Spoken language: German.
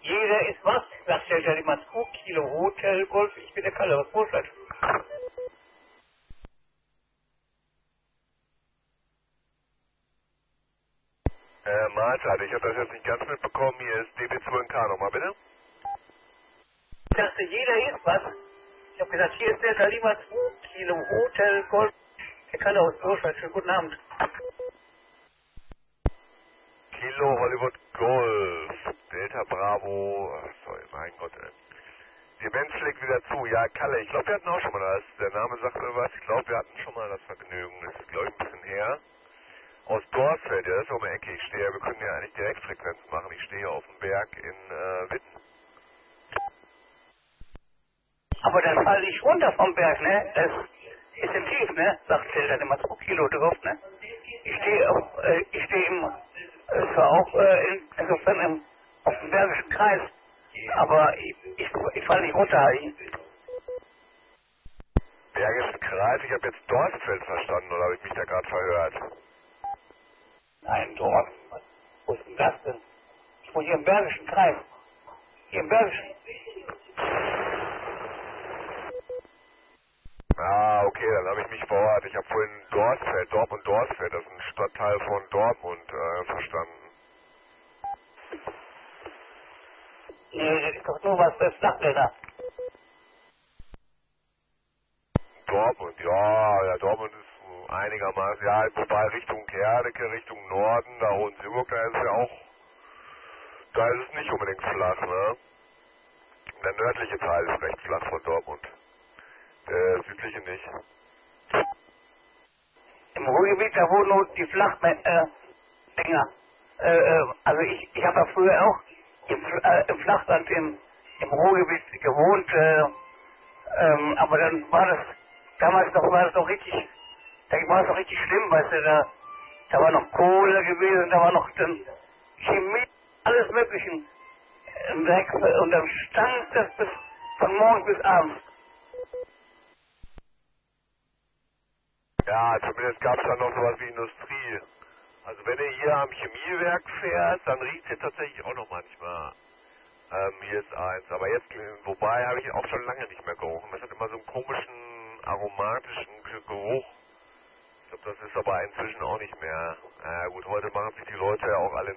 Jeder ist was? Sagt der Charlie 2 Kilo Hotel Golf, ich bin der Kalle, was muss das? Mahlzeit, ich habe das jetzt nicht ganz mitbekommen. Hier ist DB2NK nochmal, bitte. Ich dachte, jeder ist was? Ich habe gesagt, hier ist der Charlie 2 Kilo Hotel Golf, der Kalle aus Burscheid, schönen guten Abend. Kilo Hollywood Golf, Delta Bravo, sorry, mein Gott, ey. Die Band schlägt wieder zu. Ja, Kalle, ich glaube, wir hatten auch schon mal das. Der Name sagt mir was. Ich glaube, wir hatten schon mal das Vergnügen. Das ist, glaube ich, ein bisschen her. Aus Dorsfeld, ja, das ist um die Ecke. Ich stehe ja, wir können ja eigentlich Direktfrequenzen machen. Ich stehe auf dem Berg in Witten. Aber dann falle ich runter vom Berg, ne? Das ist im Tief, ne? Sagt der, dann immer 2 Kilo drauf, ne? Ich stehe zwar auch insofern auf dem Bergischen Kreis, aber ich falle nicht runter. Bergischen Kreis, ich habe jetzt Dorsfeld verstanden, oder habe ich mich da gerade verhört? Nein, dort. Wo ist denn das denn? Ich wohne hier im Bergischen Kreis. Hier im Bergischen. Ah, okay, dann habe ich mich verhört. Ich habe vorhin Dortmund-Dorsfeld, das ist ein Stadtteil von Dortmund, verstanden. Nee, das ist doch nur was für Flachländer. Dortmund, ja, Dortmund ist einigermaßen, ja, wobei Richtung Herdecke, Richtung Norden, da Hohensimburg, da ist es ja auch, da ist es nicht unbedingt flach, ne? Der nördliche Teil ist recht flach von Dortmund, der südliche nicht. Im Ruhrgebiet, da wohnen nur die Flachländer. Also ich habe ja früher auch im Flachland im Ruhrgebiet gewohnt, aber dann war das, damals noch, war das noch richtig, da war es noch richtig schlimm, weißt du, da war noch Kohle gewesen, da war noch dann Chemie, alles Mögliche im Dreck, und dann stank das von morgens bis abends. Ja, zumindest gab es da noch sowas wie Industrie. Also wenn ihr hier am Chemiewerk fährt, dann riecht es tatsächlich auch noch manchmal. Hier ist eins, aber jetzt, wobei habe ich auch schon lange nicht mehr gerochen. Das hat immer so einen komischen, aromatischen Geruch. Ich glaube, das ist aber inzwischen auch nicht mehr. Gut, heute machen sich die Leute ja auch alle